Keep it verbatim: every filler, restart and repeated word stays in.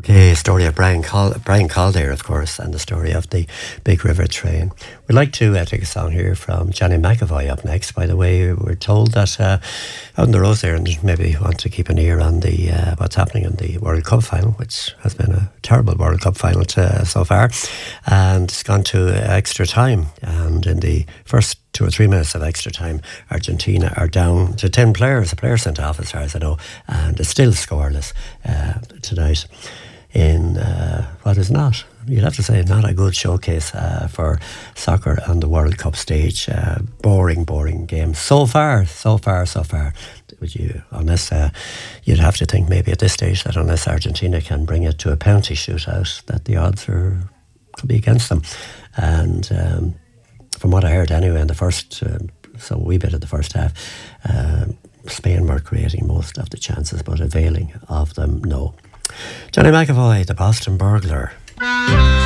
Okay, story of Brian Col- Brian Calder, of course, and the story of the Big River train. We'd like to uh, take a song here from Johnny McAvoy up next. By the way, we're told that uh, out on the road there, and maybe want to keep an ear on the uh, what's happening in the World Cup final, which has been a terrible World Cup final to, so far, and it's gone to extra time. And in the first two or three minutes of extra time, Argentina are down to ten players. A player sent off, as far as I know, and it's still scoreless uh, tonight in uh, what is not, you'd have to say, not a good showcase uh, for soccer on the World Cup stage. Uh, boring, boring game so far, so far, so far. Would you, unless uh, you'd have to think maybe at this stage that unless Argentina can bring it to a penalty shootout, that the odds are could be against them. And um, from what I heard anyway, in the first, uh, so a wee bit of the first half, uh, Spain were creating most of the chances, but availing of them, no. Johnny McAvoy, the Boston Burglar.